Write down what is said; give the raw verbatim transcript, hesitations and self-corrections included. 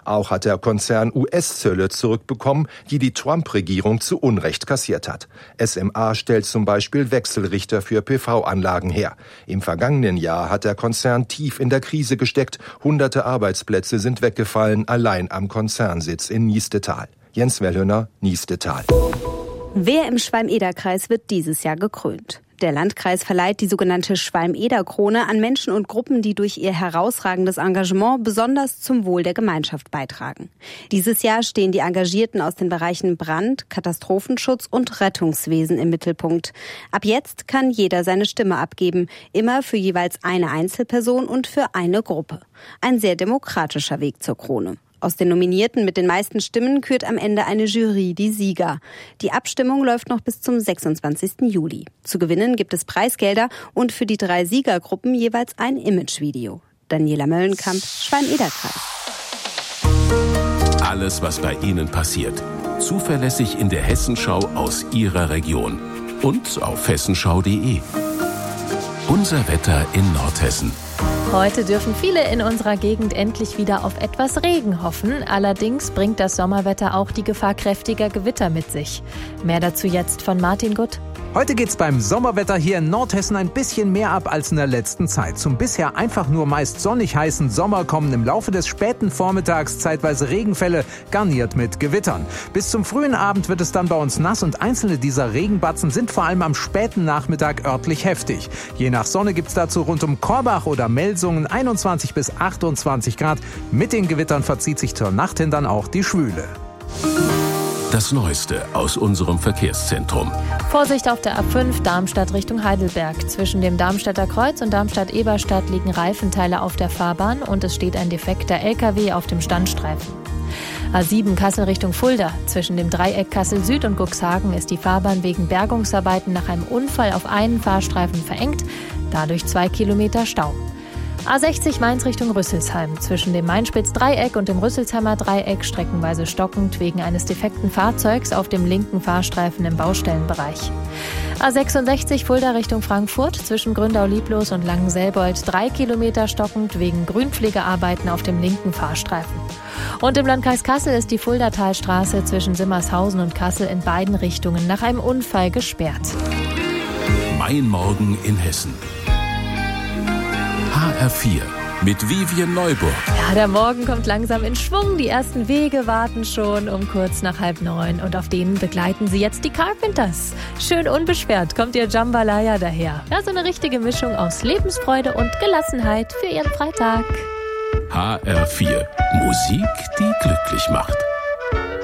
Auch hat der Konzern U S-Zölle zurückbekommen, die die Trump-Regierung zu Unrecht kassiert hat. S M A stellt zum Beispiel Wechselrichter für P V-Anlagen her. Im vergangenen Jahr hat der Konzern tief in der Krise gesteckt. Hunderte Arbeitsplätze sind weggefallen, allein am Konzernsitz in Niestetal. Jens Wellhöner, Niestetal. Wer im Schwalm-Eder-Kreis wird dieses Jahr gekrönt? Der Landkreis verleiht die sogenannte Schwalm-Eder-Krone an Menschen und Gruppen, die durch ihr herausragendes Engagement besonders zum Wohl der Gemeinschaft beitragen. Dieses Jahr stehen die Engagierten aus den Bereichen Brand, Katastrophenschutz und Rettungswesen im Mittelpunkt. Ab jetzt kann jeder seine Stimme abgeben, immer für jeweils eine Einzelperson und für eine Gruppe. Ein sehr demokratischer Weg zur Krone. Aus den Nominierten mit den meisten Stimmen kürt am Ende eine Jury die Sieger. Die Abstimmung läuft noch bis zum sechsundzwanzigsten Juli. Zu gewinnen gibt es Preisgelder und für die drei Siegergruppen jeweils ein Imagevideo. Daniela Möllenkamp, Schwalm-Eder-Kreis. Alles, was bei Ihnen passiert. Zuverlässig in der Hessenschau aus Ihrer Region. Und auf hessenschau punkt de. Unser Wetter in Nordhessen. Heute dürfen viele in unserer Gegend endlich wieder auf etwas Regen hoffen. Allerdings bringt das Sommerwetter auch die Gefahr kräftiger Gewitter mit sich. Mehr dazu jetzt von Martin Gutt. Heute geht's beim Sommerwetter hier in Nordhessen ein bisschen mehr ab als in der letzten Zeit. Zum bisher einfach nur meist sonnig heißen Sommer kommen im Laufe des späten Vormittags zeitweise Regenfälle, garniert mit Gewittern. Bis zum frühen Abend wird es dann bei uns nass und einzelne dieser Regenbatzen sind vor allem am späten Nachmittag örtlich heftig. Je nach Sonne gibt's dazu rund um Korbach oder Melsungen einundzwanzig bis achtundzwanzig Grad. Mit den Gewittern verzieht sich zur Nacht hin dann auch die Schwüle. Das Neueste aus unserem Verkehrszentrum. Vorsicht auf der A fünf Darmstadt Richtung Heidelberg. Zwischen dem Darmstadter Kreuz und Darmstadt-Eberstadt liegen Reifenteile auf der Fahrbahn und es steht ein defekter L K W auf dem Standstreifen. A sieben Kassel Richtung Fulda. Zwischen dem Dreieck Kassel Süd und Cuxhagen ist die Fahrbahn wegen Bergungsarbeiten nach einem Unfall auf einen Fahrstreifen verengt. Dadurch zwei Kilometer Stau. A sechzig Mainz Richtung Rüsselsheim. Zwischen dem Mainspitz-Dreieck und dem Rüsselsheimer Dreieck streckenweise stockend wegen eines defekten Fahrzeugs auf dem linken Fahrstreifen im Baustellenbereich. A sechsundsechzig Fulda Richtung Frankfurt. Zwischen Gründau-Lieblos und Langenselbold drei Kilometer stockend wegen Grünpflegearbeiten auf dem linken Fahrstreifen. Und im Landkreis Kassel ist die Fuldatalstraße zwischen Simmershausen und Kassel in beiden Richtungen nach einem Unfall gesperrt. Mein Morgen in Hessen. H R vier mit Vivian Neuburg. Ja, der Morgen kommt langsam in Schwung. Die ersten Wege warten schon um kurz nach halb neun. Und auf denen begleiten sie jetzt die Carpenters. Schön unbeschwert kommt ihr Jambalaya daher. Ja, so eine richtige Mischung aus Lebensfreude und Gelassenheit für ihren Freitag. H R vier. Musik, die glücklich macht.